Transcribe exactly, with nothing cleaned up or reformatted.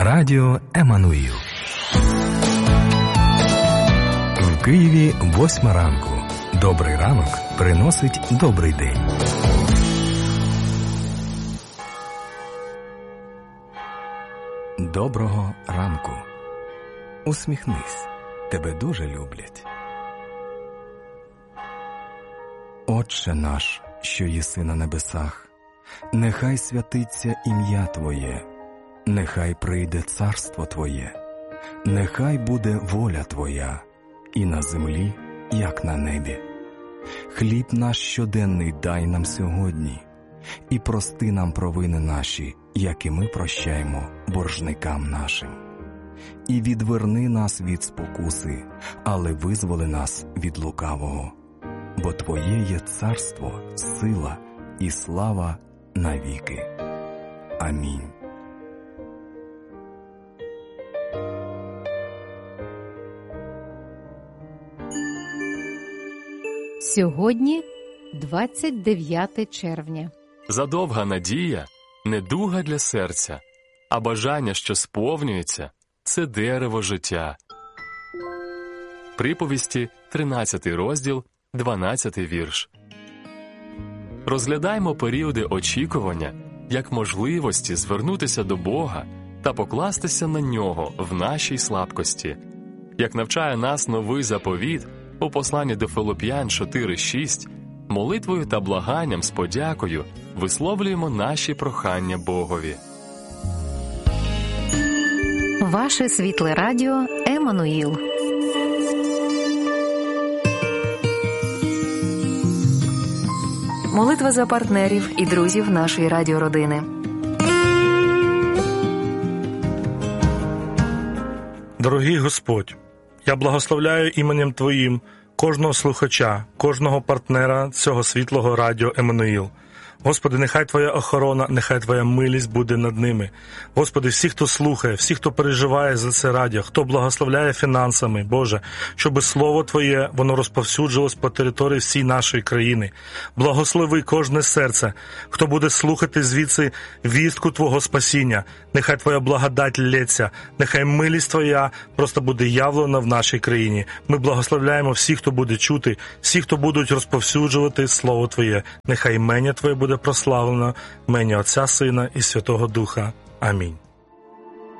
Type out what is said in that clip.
Радіо Еммануїл. В Києві восьма ранку. Добрий ранок приносить добрий день. Доброго ранку. Усміхнись. Тебе дуже люблять. Отче наш, що єси на небесах, нехай святиться ім'я Твоє, нехай прийде царство Твоє, нехай буде воля Твоя, і на землі, як на небі. Хліб наш щоденний дай нам сьогодні, і прости нам провини наші, як і ми прощаємо боржникам нашим. І відверни нас від спокуси, але визволи нас від лукавого. Бо Твоє є царство, сила і слава навіки. Амінь. Сьогодні двадцять дев'яте червня. Задовга надія – недуга для серця, а бажання, що сповнюється – це дерево життя. Приповісті, тринадцятий розділ, дванадцятий вірш. Розглядаймо періоди очікування як можливості звернутися до Бога та покластися на Нього в нашій слабкості. Як навчає нас новий заповіт у посланні до Филип'ян чотири шість, молитвою та благанням з подякою висловлюємо наші прохання Богові. Ваше світле радіо Еммануїл. Молитва за партнерів і друзів нашої радіородини. Дорогий Господь, я благословляю іменем Твоїм кожного слухача, кожного партнера цього світлого радіо Еммануїл. Господи, нехай Твоя охорона, нехай Твоя милість буде над ними. Господи, всі, хто слухає, всі, хто переживає за це радіо, хто благословляє фінансами, Боже, щоб Слово Твоє, воно розповсюджилось по території всій нашої країни. Благослови кожне серце, хто буде слухати звідси вістку Твого спасіння. Нехай Твоя благодать лється, нехай милість Твоя просто буде явлена в нашій країні. Ми благословляємо всіх, хто буде чути, всіх, хто будуть розповсюджувати Слово Твоє. Нехай ім'я Твоє буде прославлено, в ім'я Отця, Сина і Святого Духа. Амінь.